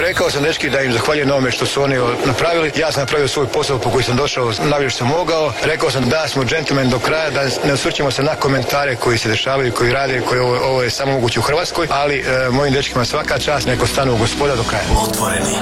rekao sam dečki da im zahvaljujem na ovome što su oni napravili. Ja sam napravio svoj posao po koji sam došao, najbolje što sam mogao. Rekao sam da smo džentlmen do kraja, da ne osvrćemo se na komentare koji se dešavaju, koji rade, koji ovo je samo moguće u Hrvatskoj, ali mojim dečkima svaka čast, neko stanu u Gospoda do kraja. Otvoreni,